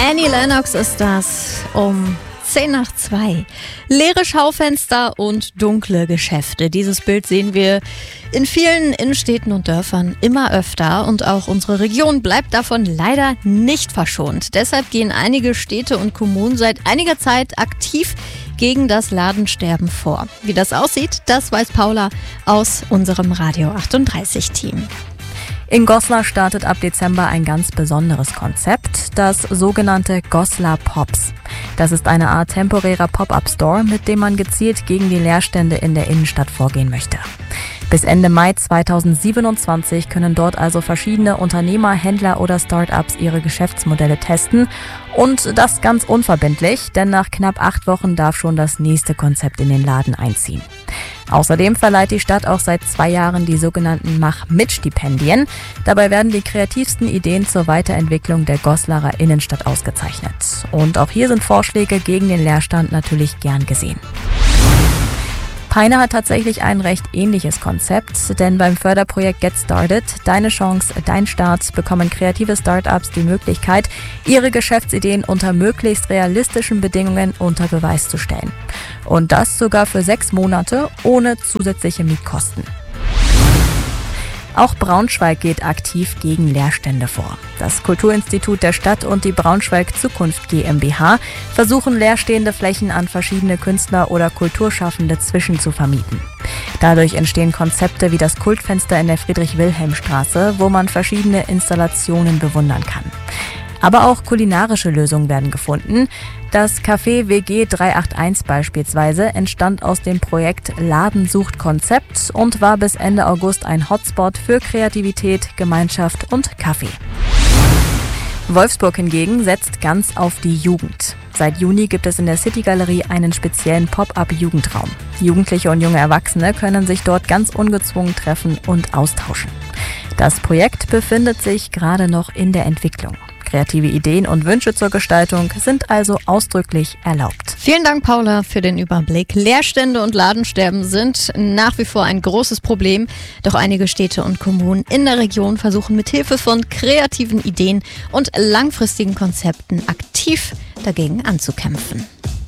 Annie Lennox ist das um 1:10. Leere Schaufenster und dunkle Geschäfte. Dieses Bild sehen wir in vielen Innenstädten und Dörfern immer öfter und auch unsere Region bleibt davon leider nicht verschont. Deshalb gehen einige Städte und Kommunen seit einiger Zeit aktiv gegen das Ladensterben vor. Wie das aussieht, das weiß Paula aus unserem Radio 38 Team. In Goslar startet ab Dezember ein ganz besonderes Konzept, das sogenannte Goslar Pops. Das ist eine Art temporärer Pop-up-Store, mit dem man gezielt gegen die Leerstände in der Innenstadt vorgehen möchte. Bis Ende Mai 2027 können dort also verschiedene Unternehmer, Händler oder Start-ups ihre Geschäftsmodelle testen. Und das ganz unverbindlich, denn nach knapp 8 Wochen darf schon das nächste Konzept in den Laden einziehen. Außerdem verleiht die Stadt auch seit 2 Jahren die sogenannten Mach-Mit-Stipendien. Dabei werden die kreativsten Ideen zur Weiterentwicklung der Goslarer Innenstadt ausgezeichnet. Und auch hier sind Vorschläge gegen den Leerstand natürlich gern gesehen. Peine hat tatsächlich ein recht ähnliches Konzept, denn beim Förderprojekt Get Started, Deine Chance, Dein Start, bekommen kreative Startups die Möglichkeit, ihre Geschäftsideen unter möglichst realistischen Bedingungen unter Beweis zu stellen. Und das sogar für 6 Monate ohne zusätzliche Mietkosten. Auch Braunschweig geht aktiv gegen Leerstände vor. Das Kulturinstitut der Stadt und die Braunschweig Zukunft GmbH versuchen leerstehende Flächen an verschiedene Künstler oder Kulturschaffende zu vermieten. Dadurch entstehen Konzepte wie das Kultfenster in der Friedrich-Wilhelm-Straße, wo man verschiedene Installationen bewundern kann. Aber auch kulinarische Lösungen werden gefunden. Das Café WG 381 beispielsweise entstand aus dem Projekt Laden sucht Konzept und war bis Ende August ein Hotspot für Kreativität, Gemeinschaft und Kaffee. Wolfsburg hingegen setzt ganz auf die Jugend. Seit Juni gibt es in der City-Galerie einen speziellen Pop-up-Jugendraum. Jugendliche und junge Erwachsene können sich dort ganz ungezwungen treffen und austauschen. Das Projekt befindet sich gerade noch in der Entwicklung. Kreative Ideen und Wünsche zur Gestaltung sind also ausdrücklich erlaubt. Vielen Dank, Paula, für den Überblick. Leerstände und Ladensterben sind nach wie vor ein großes Problem. Doch einige Städte und Kommunen in der Region versuchen mit Hilfe von kreativen Ideen und langfristigen Konzepten aktiv dagegen anzukämpfen.